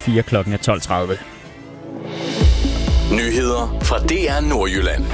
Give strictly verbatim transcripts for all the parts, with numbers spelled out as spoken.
fire. Klokken er tolv tredive. Nyheder fra D R Nordjylland.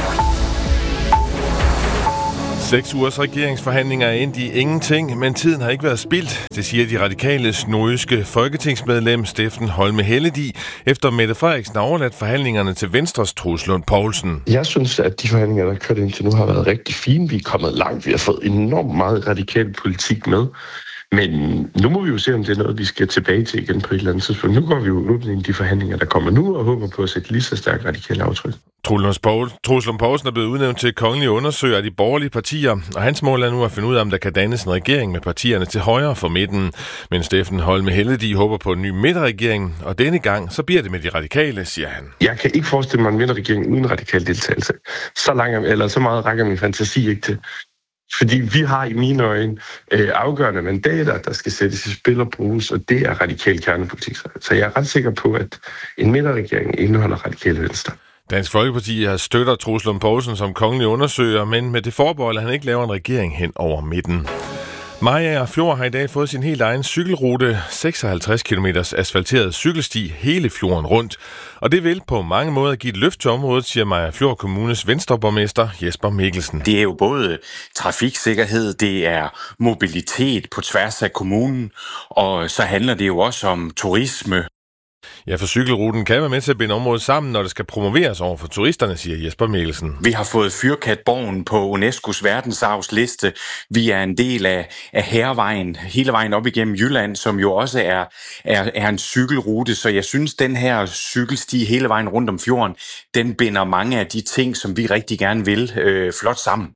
Seks ugers regeringsforhandlinger er endt i ingenting, men tiden har ikke været spildt. Det siger de radikales nordjyske folketingsmedlem Steffen Holme Helledie, efter Mette Frederiksen har overladt forhandlingerne til Venstres Troels Lund Poulsen. Jeg synes, at de forhandlinger, der er kørt indtil nu, har været rigtig fine. Vi er kommet langt. Vi har fået enormt meget radikal politik med. Men nu må vi jo se, om det er noget, vi skal tilbage til igen på et eller andet tidspunkt. Nu går vi jo ud i de forhandlinger, der kommer nu, og håber på at sætte lige så stærkt radikalt aftryk. Troels Lund Poulsen er blevet udnævnt til kongelig undersøger af de borgerlige partier, og hans mål er nu at finde ud af, om der kan dannes en regering med partierne til højre for midten. Men Steffen Holme Helledie håber på en ny midterregering, og denne gang så bliver det med de radikale, siger han. Jeg kan ikke forestille mig en midterregering uden radikal deltagelse. Så, langt, eller så meget rækker min fantasi ikke til. Fordi vi har i mine øjne øh, afgørende mandater, der skal sættes i spil og bruges, og det er radikal kernepolitik. Så jeg er ret sikker på, at en midterregering indeholder radikale venstre. Dansk Folkeparti har støtter Troels Lund Poulsen som kongelig undersøger, men med det forbehold, at han ikke laver en regering hen over midten. Mariager Fjord har i dag fået sin helt egen cykelrute, seksoghalvtreds kilometer asfalteret cykelsti hele fjorden rundt. Og det vil på mange måder give et løft til området, siger Mariager Fjord Kommunes venstreborgmester Jesper Mikkelsen. Det er jo både trafiksikkerhed, det er mobilitet på tværs af kommunen, og så handler det jo også om turisme. Ja, for cykelruten kan være med til at binde området sammen, når det skal promoveres over for turisterne, siger Jesper Mikkelsen. Vi har fået Fyrkatborgen på UNESCO's verdensarvsliste. Vi er en del af, af Hærvejen, hele vejen op igennem Jylland, som jo også er, er, er en cykelrute. Så jeg synes, den her cykelsti hele vejen rundt om fjorden, den binder mange af de ting, som vi rigtig gerne vil, øh, flot sammen.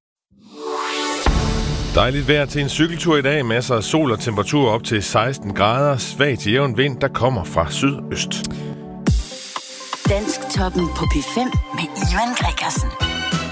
Dejligt vejr til en cykeltur i dag. Masser af sol og temperatur op til seksten grader. Svag til jævn vind, der kommer fra sydøst. Dansk Toppen på P fem med Ivan Gregersen.